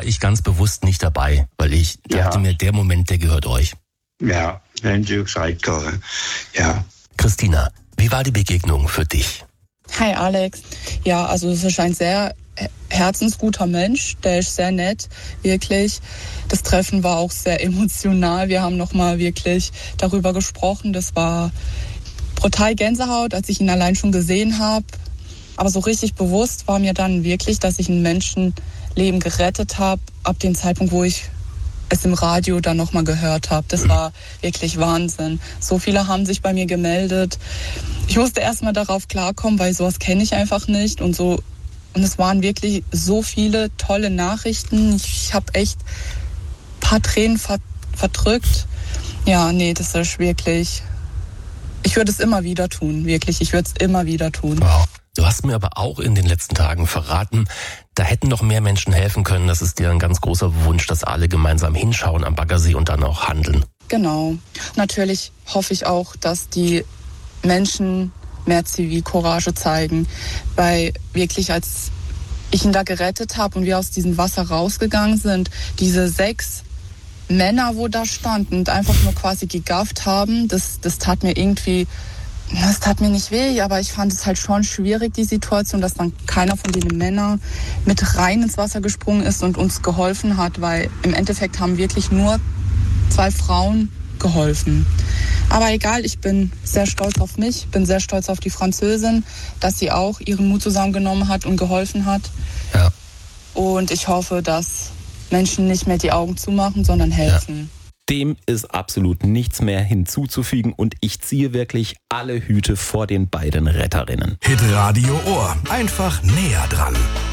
ich ganz bewusst nicht dabei, weil ich dachte mir, der Moment, der gehört euch. Ja, wenn du gesagt hast. Ja. Christina, wie war die Begegnung für dich? Hi Alex. Ja, also es ist ein sehr herzensguter Mensch, der ist sehr nett, wirklich. Das Treffen war auch sehr emotional. Wir haben nochmal wirklich darüber gesprochen. Das war brutal Gänsehaut, als ich ihn allein schon gesehen habe. Aber so richtig bewusst war mir dann wirklich, dass ich ein Menschenleben gerettet habe, ab dem Zeitpunkt, wo ich es im Radio dann nochmal gehört habe. Das war wirklich Wahnsinn. So viele haben sich bei mir gemeldet. Ich musste erstmal darauf klarkommen, weil sowas kenne ich einfach nicht und so. Und es waren wirklich so viele tolle Nachrichten. Ich habe echt ein paar Tränen verdrückt. Ja, nee, das ist wirklich... Ich würde es immer wieder tun, wirklich. Ich würde es immer wieder tun. Wow. Du hast mir aber auch in den letzten Tagen verraten, da hätten noch mehr Menschen helfen können. Das ist dir ein ganz großer Wunsch, dass alle gemeinsam hinschauen am Baggersee und dann auch handeln. Genau. Natürlich hoffe ich auch, dass die Menschen mehr Zivilcourage zeigen. Weil wirklich, als ich ihn da gerettet habe und wir aus diesem Wasser rausgegangen sind, diese 6 Männer, wo da standen und einfach nur quasi gegafft haben, das tat mir irgendwie... Das tat mir nicht weh, aber ich fand es halt schon schwierig, die Situation, dass dann keiner von den Männern mit rein ins Wasser gesprungen ist und uns geholfen hat, weil im Endeffekt haben wirklich nur 2 Frauen geholfen. Aber egal, ich bin sehr stolz auf mich, bin sehr stolz auf die Französin, dass sie auch ihren Mut zusammengenommen hat und geholfen hat. Ja. Und ich hoffe, dass Menschen nicht mehr die Augen zumachen, sondern helfen. Ja. Dem ist absolut nichts mehr hinzuzufügen und ich ziehe wirklich alle Hüte vor den beiden Retterinnen. Hitradio Ohr. Einfach näher dran.